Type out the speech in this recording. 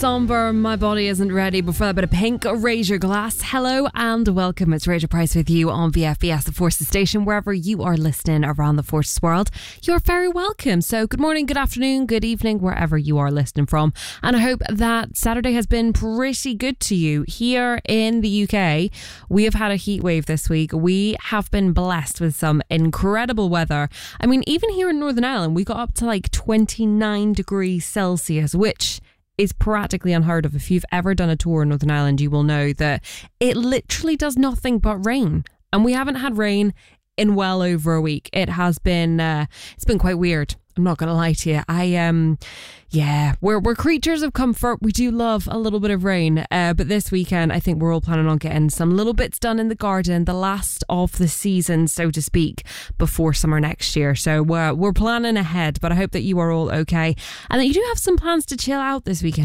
Somber, My Body Isn't Ready. Before that bit of Pink, Raise Your Glass. Hello and welcome. It's Rachel Price with you on VFBS, the Forces Station, wherever you are listening around the Forces world. You're very welcome. So good morning, good afternoon, good evening, wherever you are listening from. And I hope that Saturday has been pretty good to you. Here in the UK, we have had a heat wave this week. We have been blessed with some incredible weather. I mean, even here in Northern Ireland, we got up to like 29 degrees Celsius, which is practically unheard of. If you've ever done a tour in Northern Ireland, you will know that it literally does nothing but rain. And we haven't had rain in well over a week. It has been, it's been quite weird. I'm not going to lie to you. We're creatures of comfort. We do love a little bit of rain. But this weekend, I think we're all planning on getting some little bits done in the garden, the last of the season, so to speak, before summer next year. So we're planning ahead, but I hope that you are all okay and that you do have some plans to chill out this weekend. It's been a busy week, hasn't it? So, as always, bringing the chill vibes to a Saturday.